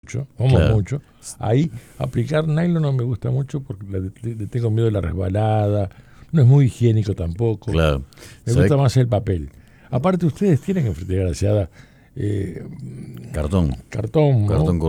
mucho, Claro. mucho. Ahí aplicar nylon no me gusta mucho porque le tengo miedo de la resbalada. No es muy higiénico tampoco. Claro. Me ¿Sabe? gusta más el papel. Aparte ustedes tienen en Frutería Glaseada Cartón. cartón, ¿no? Cartón